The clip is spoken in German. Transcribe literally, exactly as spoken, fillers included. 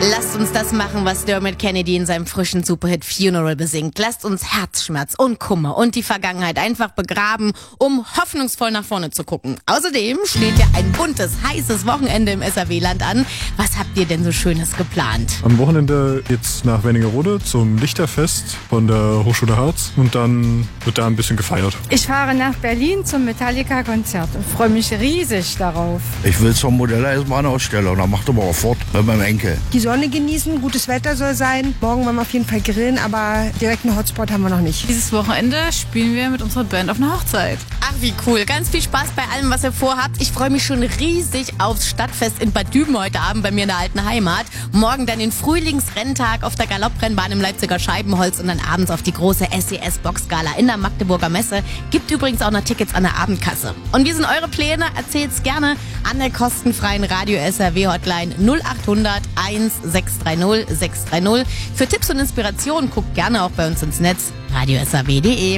Lasst uns das machen, was Dermot Kennedy in seinem frischen Superhit Funeral besingt. Lasst uns Herzschmerz und Kummer und die Vergangenheit einfach begraben, um hoffnungsvoll nach vorne zu gucken. Außerdem steht ja ein buntes, heißes Wochenende im S R W-Land an. Was habt ihr denn so Schönes geplant? Am Wochenende geht's nach Wernigerode zum Lichterfest von der Hochschule Harz und dann wird da ein bisschen gefeiert. Ich fahre nach Berlin zum Metallica-Konzert und freue mich riesig darauf. Ich will zur Modelleisenbahnausstellung, da macht aber auch fort mit meinem Enkel. Die Sonne genießen, gutes Wetter soll sein. Morgen wollen wir auf jeden Fall grillen, aber direkt einen Hotspot haben wir noch nicht. Dieses Wochenende spielen wir mit unserer Band auf einer Hochzeit. Ach, wie cool. Ganz viel Spaß bei allem, was ihr vorhabt. Ich freue mich schon riesig aufs Stadtfest in Bad Düben heute Abend bei mir in der alten Heimat. Morgen dann den Frühlingsrenntag auf der Galopprennbahn im Leipziger Scheibenholz und dann abends auf die große S E S-Boxgala in der Magdeburger Messe. Gibt übrigens auch noch Tickets an der Abendkasse. Und wie sind eure Pläne? Erzählt's gerne an der kostenfreien Radio S R W Hotline null achthundert eins sechs drei null sechs drei null. Für Tipps und Inspirationen guckt gerne auch bei uns ins Netz radio s r w punkt de.